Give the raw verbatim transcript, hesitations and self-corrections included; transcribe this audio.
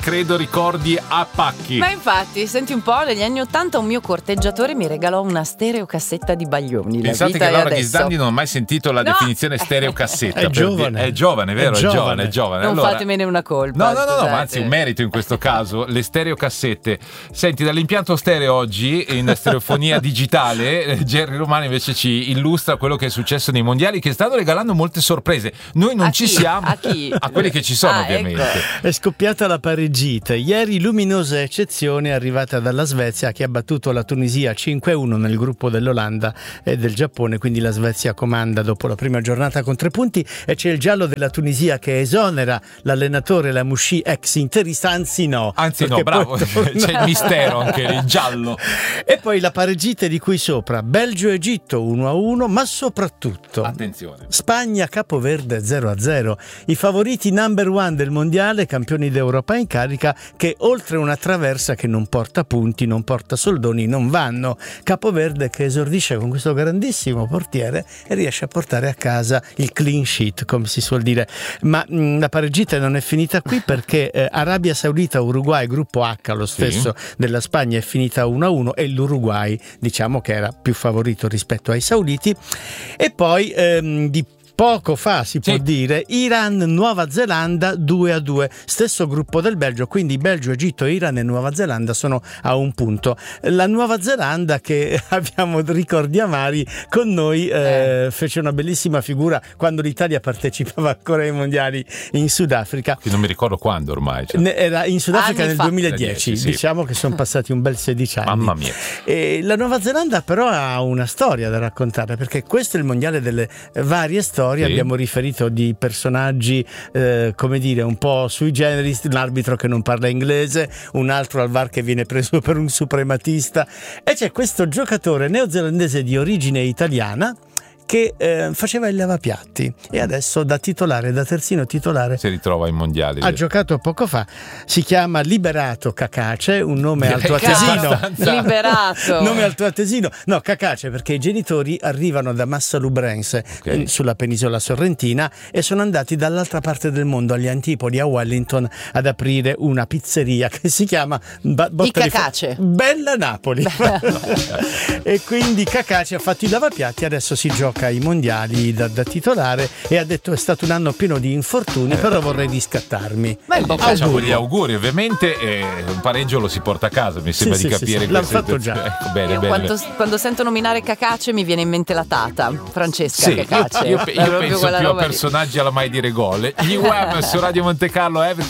credo ricordi a pacchi. Ma infatti, senti un po', negli anni ottanta un mio corteggiatore mi regalò una stereocassetta di Baglioni. Pensate che Laura Ghisdandi non ha mai sentito la no. definizione stereocassetta. È giovane. È giovane, vero? È È giovane, giovane, è giovane. Non allora, fatemene una colpa. No, no, no, no, scusate. ma anzi un merito in questo caso. Le stereocassette. Senti, dall'impianto stereo oggi in stereofonia digitale, Gerry Romano invece ci illustra quello che è successo nei mondiali, che stanno regalando molte sorprese. Noi non A ci chi? siamo. A chi? A quelli che ci sono, Ah, ovviamente. ecco. È scoppiata la pareggita. Ieri luminosa eccezione arrivata dalla Svezia, che ha battuto la Tunisia cinque a uno nel gruppo dell'Olanda e del Giappone, quindi la Svezia comanda dopo la prima giornata con tre punti, e c'è il giallo della Tunisia che esonera l'allenatore Lamouchi, ex interista, anzi no. Anzi no, bravo, c'è il mistero anche il giallo. E poi la pareggita di qui sopra, Belgio-Egitto uno a uno, ma soprattutto Attenzione. Spagna-Capoverde zero a zero, i favoriti number one del mondiale, campioni d'Europa in carica, che oltre una traversa che non porta punti, non porta soldoni, non vanno. Capoverde che esordisce con questo grandissimo portiere e riesce a portare a casa il clean sheet, come si suol dire. Ma mh, la pareggita non è finita qui, perché eh, Arabia Saudita-Uruguay, gruppo H, lo stesso sì. della Spagna, è finita uno a uno e l'Uruguay, diciamo che era più favorito rispetto ai sauditi. E poi ehm, di poco fa, si può sì. dire, Iran-Nuova Zelanda due a due, stesso gruppo del Belgio, quindi Belgio, Egitto, Iran e Nuova Zelanda sono a un punto. La Nuova Zelanda, che abbiamo ricordi amari, con noi eh, eh. fece una bellissima figura quando l'Italia partecipava ancora ai mondiali in Sudafrica. Che non mi ricordo quando ormai. Cioè. Era in Sudafrica Anni nel fa. duemiladieci, sì. diciamo che sono passati un bel sedici anni. Mamma mia. E la Nuova Zelanda però ha una storia da raccontare, perché questo è il mondiale delle varie storie. Sì. Abbiamo riferito di personaggi eh, come dire un po' sui generis, l'arbitro che non parla inglese, un altro al V A R che viene preso per un suprematista, e c'è questo giocatore neozelandese di origine italiana che eh, faceva il lavapiatti e adesso da titolare, da terzino titolare, si ritrova ai mondiali. Ha giocato poco fa. Si chiama Liberato Cacace, un nome Direi altoatesino. Liberato. Nome altoatesino. No, Cacace perché i genitori arrivano da Massalubrense, okay. sulla penisola sorrentina, e sono andati dall'altra parte del mondo, agli antipodi, a Wellington, ad aprire una pizzeria che si chiama ba- I Cacace. Fu- Bella Napoli. E quindi Cacace ha fatto i lavapiatti, adesso si gioca ai mondiali da, da titolare, e ha detto: è stato un anno pieno di infortuni, però vorrei riscattarmi. Beh, facciamo gli auguri, ovviamente, e un pareggio lo si porta a casa, mi sembra sì, di sì, capire. sì, sì. L'hanno fatto già. Ecco, bene, io bene, quando, bene. quando sento nominare Cacace mi viene in mente la tata Francesca sì, Cacace. io, io, io penso più a personaggi alla mai dire gol. Gli Wham su Radio Monte Carlo.